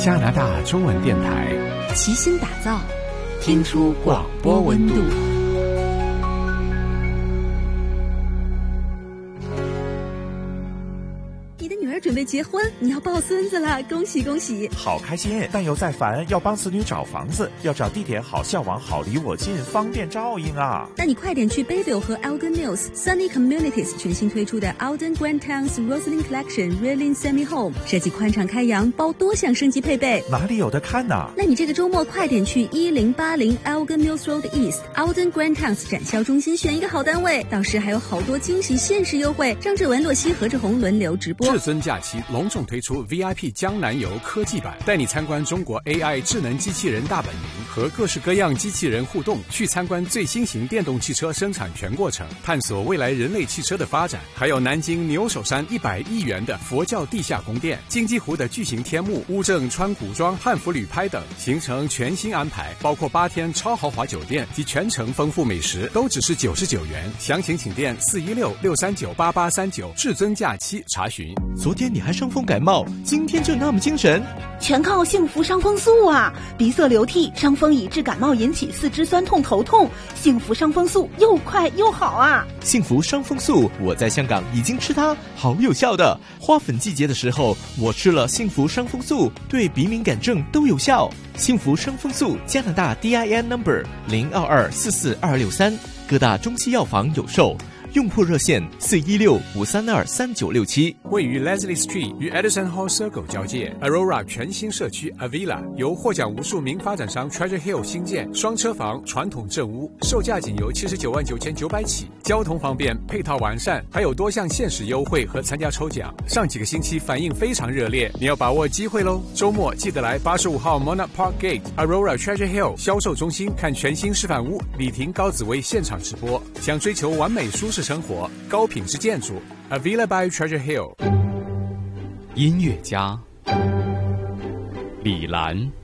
加拿大中文电台， 齐心打造，听出广播温度。 准备结婚，你要抱孙子了，恭喜恭喜！ 好开心，但又在烦，要帮子女找房子，要找地点好、校网好、离我近，方便照应啊！ 那你快点去 Bayville 和 Elgin Mills Sunny Communities 全新推出的 Alden Grand Towns Roslyn Collection Reeling Semi Home， 设计宽敞开扬，包多项升级配备。 哪里有的看呢？ 那你这个周末快点去1080 Elgin Mills Road East Alden Grand Towns 展销中心选一个好单位，到时还有好多惊喜限时优惠。张志文、洛西、何志宏轮流直播。 至尊假期隆重推出 VIP 江南游科技版，带你参观中国 AI 智能机器人大本营和各式各样机器人互动，去参观最新型电动汽车生产全过程，探索未来人类汽车的发展。还有南京牛首山100亿元的佛教地下宫殿，金鸡湖的巨型天幕，乌镇川古庄、汉服旅拍等，行程全新安排，包括8天超豪华酒店及全程丰富美食，都只是99元。详情请电416-639-8839，至尊假期查询。 昨天你还伤风感冒，今天就那么精神？ 全靠幸福伤风素啊！鼻塞流涕，伤风以致感冒引起四肢酸痛头痛，幸福伤风素又快又好啊！ 幸福伤风素，我在香港已经吃它，好有效的。花粉季节的时候，我吃了幸福伤风素，对鼻敏感症都有效。幸福伤风素，加拿大 DIN number 022442263，各大中西药房有售。用铺热线416-532-3967。 位于 Leslie Street 与 Edison Hall Circle 交界 Aurora 全新社区 Avila， 由获奖无数名发展商 Treasure Hill 新建，双车房传统正屋，售价仅由799900起，交通方便，配套完善，还有多项限时优惠和参加抽奖。上几个星期反应非常热烈，你要把握机会咯！周末记得来85号 Monarch Park Gate Aurora Treasure Hill 销售中心看全新示范屋，李婷、高紫薇现场直播。想追求完美舒适生活、高品质建筑 Avila by Treasure Hill。 音乐家李兰。